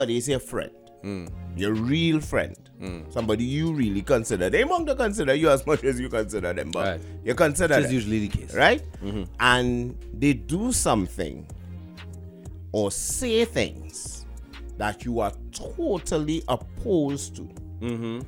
somebody is your friend, your real friend, somebody you really consider. They won't consider you as much as you consider them, but you consider them. Which is usually the case. Right? And they do something or say things that you are totally opposed to.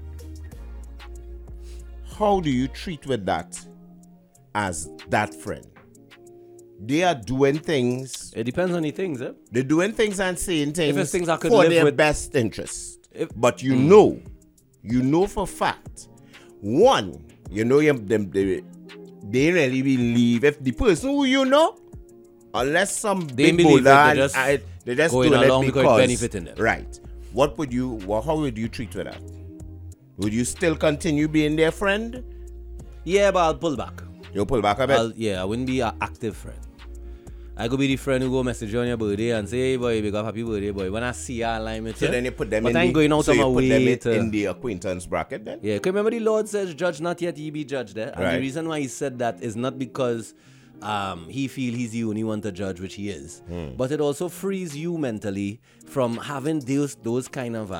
How do you treat with that as that friend? They are doing things. It depends on the things, eh? They're doing things and saying things, it's things I could for live their with. best interest. But you know for fact, one, they really believe if the person who you know, unless some big believe boulder, they just going doing along it because because it's benefiting them. Right. How would you treat with that? Would you still continue being their friend? Yeah, but I'll pull back. You'll pull back a bit? I wouldn't be an active friend. I could be the friend who go message you on your birthday and say, hey boy, big up, happy birthday, boy. When I see you online with you. So then you put them but in I ain't going out so of you my put way them in the acquaintance bracket then? Yeah, because remember the Lord says, judge not yet, ye be judged. And the reason why he said that is not because he feel he's the only one to judge, which he is. But it also frees you mentally from having those kind of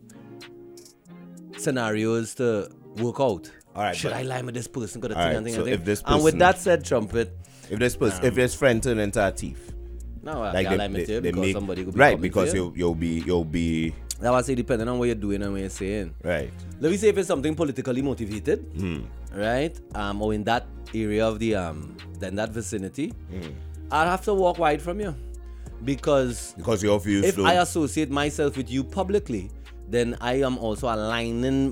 scenarios to work out. All right, should I lie with this person? If this person, and with that said, Trumpet, if this friend turn into a thief, no, I lie with you because somebody could be right because you'll be. That was say depending on what you're doing and what you're saying. Right. Let me say if it's something politically motivated, right? Or in that area of the then that vicinity, I'll have to walk wide from you because your views. If I associate myself with you publicly, then I am also aligning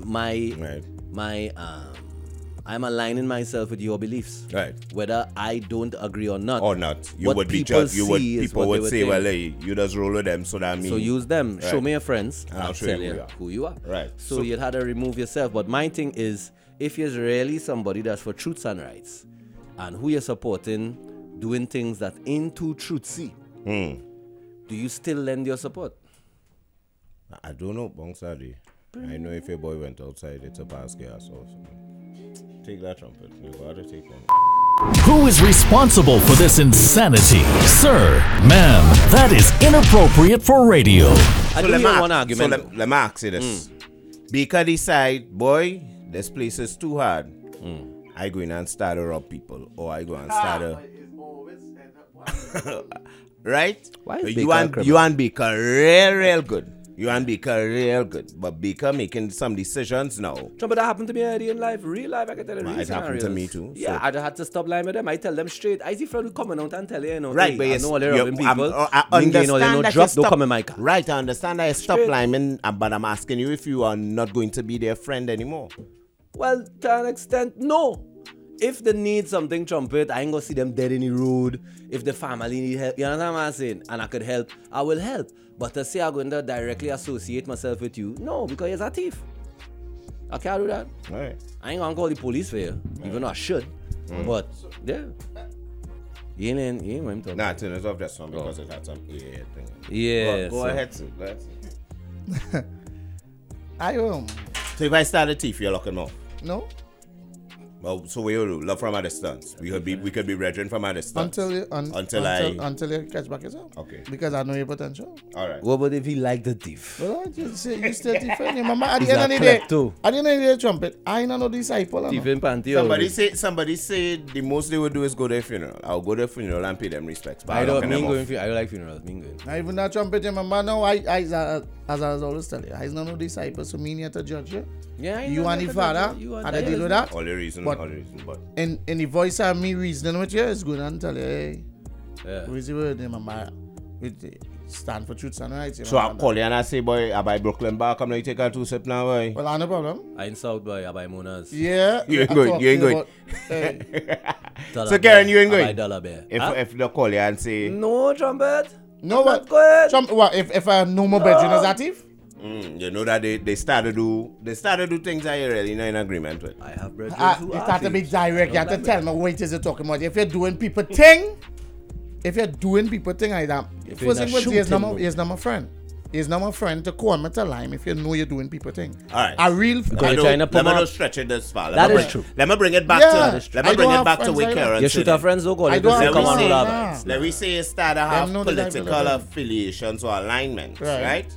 I'm aligning myself with your beliefs. Right. Whether I don't agree or not. You would be judged. People would say, well, hey, you just roll with them, so that means. So use them. Right. Show me your friends. And I'll show you who you are. Right. So you'd have to remove yourself. But my thing is, if you're really somebody that's for truths and rights, and who you're supporting doing things that ain't too truthsy, do you still lend your support? I don't know, Bongsadi. I know if a boy went outside, it's a basket or so. Take that trumpet. You gotta take one. Who is responsible for this insanity? Sir, ma'am, that is inappropriate for radio. I do hear one argument. So let me ask you this. Because decide, boy, this place is too hard. I go in and start to rob people. Or I go and start to... Right? Why is you and Baker real good. You and Baker real good. But Baker making some decisions now. But that happened to me already in life. Real life, I can tell you. It happened to me too. Yeah, I had to stop lying with them. I tell them straight. I see friends coming out and tell you, right, hey, but I know all they're robbing people. I understand that drop, don't come in my car. Right, I understand that I stop lying, but I'm asking you if you are not going to be their friend anymore. Well, to an extent, no. If they need something, Trumpet, I ain't gonna see them dead in the road. If the family need help, you know what I'm saying? And I could help, I will help. But to say I'm going to directly associate myself with you, no, because you're a thief. I can't do that. Right. I ain't gonna call the police for you, even though I should. But, yeah. You ain't going to. Nah, turn us off that song because it had some thing. Yeah. Go ahead, sir. Go ahead. So if I start a thief, you're locking off? No. Well, so we will do love from a distance. We could be brethren from a distance. Until you catch back yourself. Okay. Because I know your potential. All right. What about if he like the thief? Well, you still different. Mama, at the end of the day, Trumpet, I ain't no disciple. Thief in panty. Somebody say the most they would do is go to a funeral. I'll go to a funeral and pay them respects. I don't like funerals. Not even that Trumpet, Mama. No, as I always tell you, I no disciples, so me need to judge you. Yeah, you and the father, and I deal with that. All the reason, but in the voice of me reasoning with you is good and tell you, hey, who is the word, Mama? Stand for truth and rights. So I call you and I say, boy, I buy Brooklyn bar, come now you take her 2 steps now, boy. Well, no problem. I in South boy, I buy Monas. Yeah. You ain't going. So Karen, you ain't going. If they call you and say, no, Trumpet. No, what? Go ahead. What? If I have no more bedroom as active? You know that they started to do things that you're really not in agreement with. I have bread. It has to be direct. You have to tell me what is it talking about. If you're doing people thing, like that, first thing is not my friend. It's not my friend to call me to lime if you know you're doing people thing. All right. A real Because you're trying to Let me up. not stretch it this far. That is true. Let me bring it back Yeah, to. Let I me bring don't it back have to friends where like that. Karen You said shoot it. our friends, don't go. I Let don't us have come on friends with our like that. vibes. Let me say you start to have Them know the political level. affiliations or alignments, Right. right?